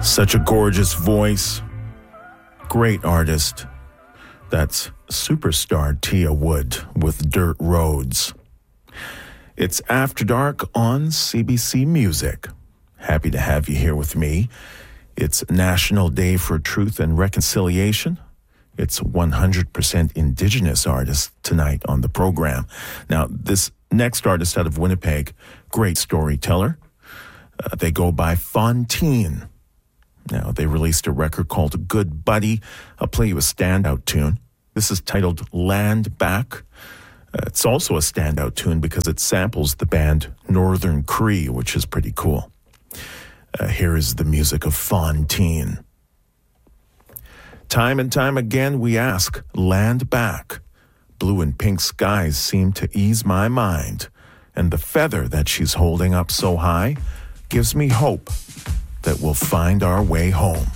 Such a gorgeous voice. Great artist. That's superstar Tia Wood with Dirt Roads. It's After Dark on CBC Music. Happy to have you here with me. It's National Day for Truth and Reconciliation. It's 100% Indigenous artists tonight on the program. Now, this next artist out of Winnipeg, great storyteller. They go by Fontaine. Now, they released a record called Good Buddy. I'll play you a standout tune. This is titled Land Back. It's also a standout tune because it samples the band Northern Cree, which is pretty cool. Here is the music of Fontaine. Time and time again we ask, land back. Blue and pink skies seem to ease my mind, and the feather that she's holding up so high gives me hope that we'll find our way home.